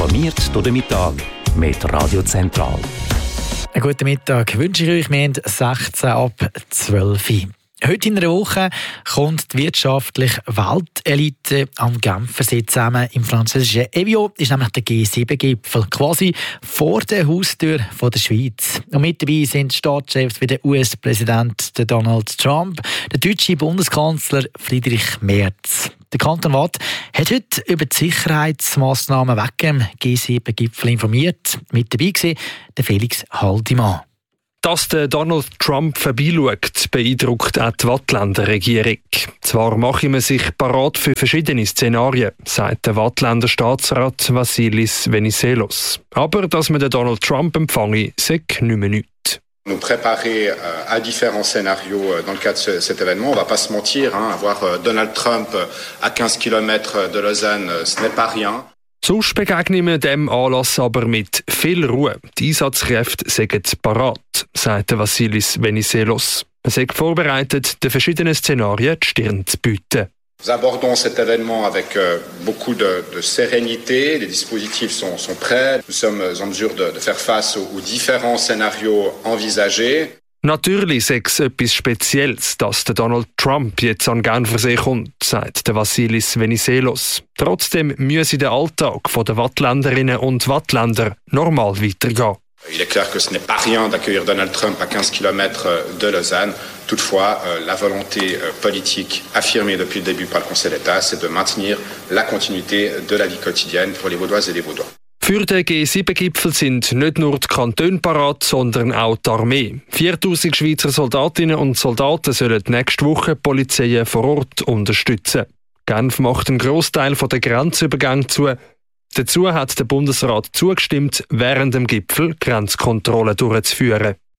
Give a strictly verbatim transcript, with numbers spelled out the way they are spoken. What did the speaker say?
Informiert durch den Mittag mit Radio Zentral. Einen guten Mittag wünsche ich euch. Wir haben sechzehn ab zwölf Uhr. Heute in einer Woche kommt die wirtschaftliche Weltelite am Genfersee zusammen. Im französischen Evian ist nämlich der G sieben Gipfel, quasi vor der Haustür von der Schweiz. Und mit dabei sind Staatschefs wie der U S-Präsident Donald Trump, der deutsche Bundeskanzler Friedrich Merz. Der Kanton Waadt hat heute über die Sicherheitsmassnahmen wegen dem G sieben Gipfel informiert. Mit dabei war der Felix Haldimann. Dass der Donald Trump vorbeischaut, beeindruckt auch die Waadtländer Regierung. Zwar mache man sich parat für verschiedene Szenarien, sagt der Waadtländer Staatsrat Vassilis Venizelos. Aber dass man den Donald Trump empfange, sagt nicht mehr nichts. Nous préparer à différents scénarios dans le cadre de cet événement. On ne va pas se mentir, hein, avoir Donald Trump à quinze kilomètres de Lausanne, ce n'est pas rien. Sonst begegnen wir dem Anlass aber mit viel Ruhe. Die Einsatzkräfte sind parat, sagt Vassilis Venizelos. Er sagt vorbereitet, den verschiedenen Szenarien die Stirn zu bieten. Nous abordons cet événement avec euh, beaucoup de, de sérénité. Les dispositifs sont, sont prêts. Nous sommes en mesure de, de faire face aux, aux différents scénarios envisagés. Natürlich sei es etwas Spezielles, dass der Donald Trump jetzt an Genfersee kommt, sagt der Vassilis Venizelos. Trotzdem müsse der Alltag der Waadtländerinnen und Waadtländer normal weitergehen. Il est clair que ce n'est pas rien d'accueillir Donald Trump à quinze kilomètres de Lausanne. Toutefois, euh, la volonté euh, politique affirmée depuis le début par le Conseil d'État, c'est de maintenir la continuité de la vie quotidienne pour les Vaudoises et les Vaudois. Für den G sieben Gipfel sind nicht nur die Kantone parat, sondern auch die Armee. viertausend Schweizer Soldatinnen und Soldaten sollen nächste Woche die Polizei vor Ort unterstützen. Genf macht einen Grossteil der Grenzübergänge zu. Dazu hat der Bundesrat zugestimmt, während dem Gipfel Grenzkontrollen durchzuführen.